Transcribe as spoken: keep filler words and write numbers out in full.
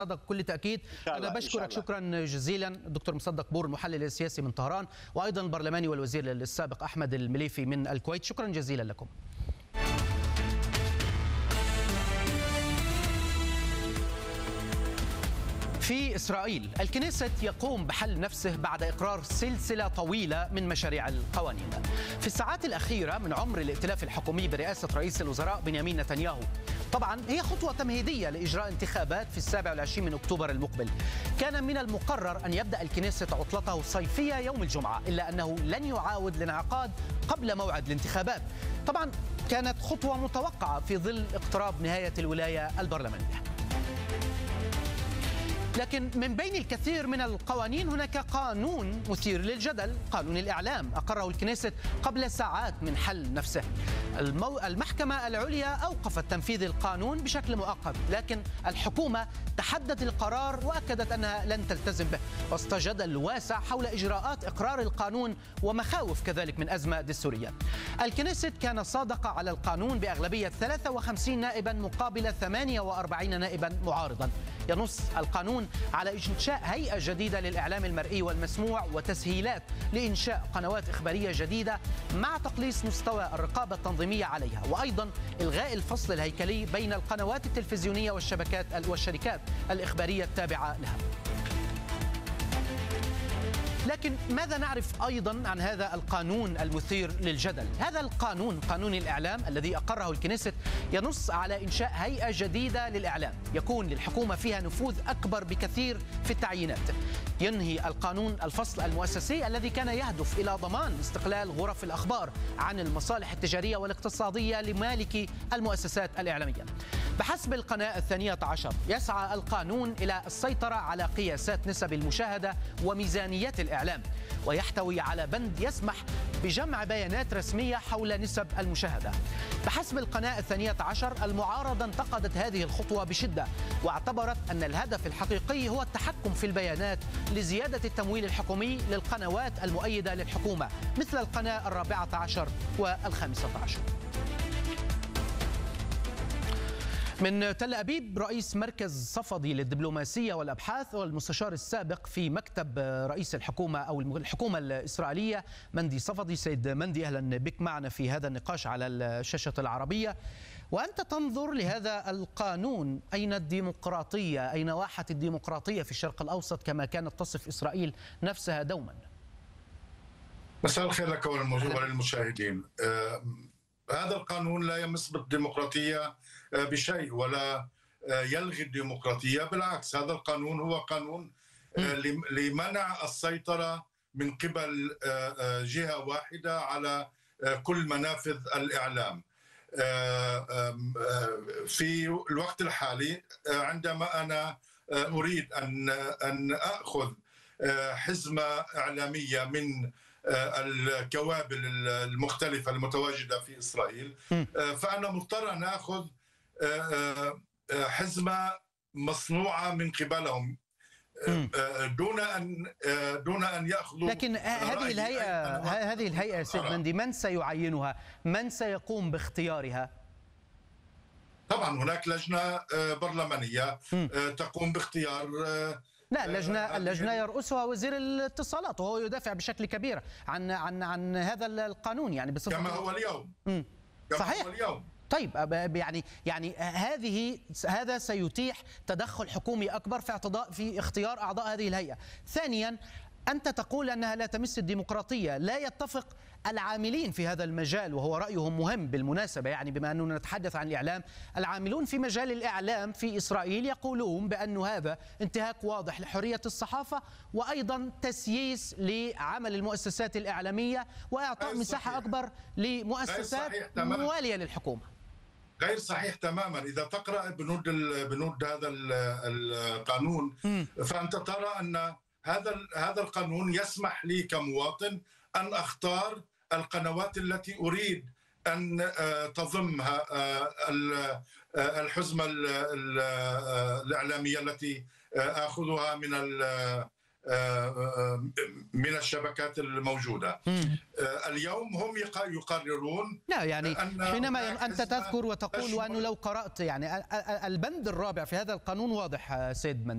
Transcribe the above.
بكل تأكيد. أنا بشكرك شكرا جزيلا الدكتور مصدق بور المحلل السياسي من طهران، وأيضا البرلماني والوزير السابق أحمد المليفي من الكويت. شكرا جزيلا لكم. في إسرائيل الكنيست يقوم بحل نفسه بعد إقرار سلسلة طويلة من مشاريع القوانين. في الساعات الأخيرة من عمر الائتلاف الحكومي برئاسة رئيس الوزراء بنيامين نتنياهو، طبعا هي خطوة تمهيدية لإجراء انتخابات في السابع والعشرين من أكتوبر المقبل. كان من المقرر أن يبدأ الكنيست عطلته الصيفية يوم الجمعة، إلا أنه لن يعاود الانعقاد قبل موعد الانتخابات. طبعا كانت خطوة متوقعة في ظل اقتراب نهاية الولاية البرلمانية. لكن من بين الكثير من القوانين هناك قانون مثير للجدل، قانون الإعلام، أقره الكنيست قبل ساعات من حل نفسه. المو... المحكمة العليا أوقفت تنفيذ القانون بشكل مؤقت، لكن الحكومة تحدت القرار وأكدت أنها لن تلتزم به، وسط جدل واسع حول إجراءات إقرار القانون ومخاوف كذلك من أزمة دستورية. الكنيست كان صادق على القانون بأغلبية ثلاثة وخمسين نائبا مقابل ثمانية وأربعين نائبا معارضا. ينص القانون على إنشاء هيئة جديدة للإعلام المرئي والمسموع وتسهيلات لإنشاء قنوات إخبارية جديدة مع تقليص مستوى الرقابة التنظيمية عليها، وأيضا إلغاء الفصل الهيكلي بين القنوات التلفزيونية والشبكات والشركات الإخبارية التابعة لها. لكن ماذا نعرف أيضا عن هذا القانون المثير للجدل؟ هذا القانون، قانون الإعلام الذي أقره الكنيست، ينص على إنشاء هيئة جديدة للإعلام يكون للحكومة فيها نفوذ أكبر بكثير في التعيينات. ينهي القانون الفصل المؤسسي الذي كان يهدف إلى ضمان استقلال غرف الأخبار عن المصالح التجارية والاقتصادية لمالكي المؤسسات الإعلامية. بحسب القناة الثانية عشر، يسعى القانون إلى السيطرة على قياسات نسب المشاهدة وميزانيات الإعلام، ويحتوي على بند يسمح بجمع بيانات رسمية حول نسب المشاهدة. بحسب القناة الثانية عشر، المعارضة انتقدت هذه الخطوة بشدة، واعتبرت أن الهدف الحقيقي هو التحكم في البيانات لزيادة التمويل الحكومي للقنوات المؤيدة للحكومة مثل القناة الرابعة عشر والخامسة عشر. من تل أبيب، رئيس مركز صفدي للدبلوماسية والأبحاث والمستشار السابق في مكتب رئيس الحكومة أو الحكومة الإسرائيلية مندي صفدي. سيد مندي، أهلا بك معنا في هذا النقاش على الشاشة العربية. وأنت تنظر لهذا القانون، أين الديمقراطية؟ أين واحة الديمقراطية في الشرق الأوسط كما كانت تصف إسرائيل نفسها دوما؟ مساء الخير لك وللمشاهدين. هذا القانون لا يمس بالديمقراطية بشيء ولا يلغي الديمقراطية، بالعكس هذا القانون هو قانون لمنع السيطرة من قبل جهة واحدة على كل منافذ الإعلام. في الوقت الحالي عندما أنا أريد أن أن أخذ حزمة إعلامية من الكوابل المختلفة المتواجدة في إسرائيل، فأنا مضطر أن أخذ حزمة مصنوعة من قبلهم دون أن دون أن يأخذوا. لكن هذه الهيئة هذه الهيئة سيد مندي، من سيعينها؟ من سيقوم باختيارها؟ طبعا هناك لجنة برلمانية تقوم باختيار. لا، اللجنة اللجنة يرأسها وزير الاتصالات، وهو يدافع بشكل كبير عن عن عن هذا القانون، يعني بصفة كما هو اليوم. امم صحيح. هو اليوم. طيب يعني يعني هذه هذا سيتيح تدخل حكومي أكبر في اعتضاء في اختيار أعضاء هذه الهيئة. ثانيا، أنت تقول أنها لا تمس الديمقراطية. لا يتفق العاملين في هذا المجال، وهو رأيهم مهم بالمناسبة، يعني بما أننا نتحدث عن الإعلام، العاملون في مجال الإعلام في إسرائيل يقولون بأن هذا انتهاك واضح لحرية الصحافة، وأيضا تسييس لعمل المؤسسات الإعلامية وإعطاء مساحة أكبر لمؤسسات موالية للحكومة. غير صحيح تماما. إذا تقرأ بنود بنود هذا القانون فأنت ترى أن هذا هذا القانون يسمح لي كمواطن أن أختار القنوات التي أريد أن تضم الحزمة الإعلامية التي أخذها من من الشبكات الموجودة. اليوم هم يقررون. لا يعني حينما أنت تذكر وتقول وأنه لو قرأت يعني البند الرابع في هذا القانون واضح سيد مندي.